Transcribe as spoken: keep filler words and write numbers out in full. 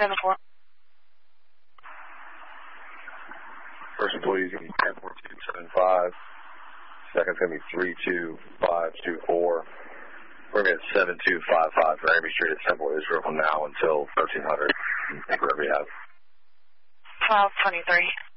seven four. First employee is going to be ten four two seven five. Second's going to be three two five two four. We're going to get seven two five five for Amy Street at Temple Israel from now until thirteen hundred. Take whatever you have. twelve twenty-three.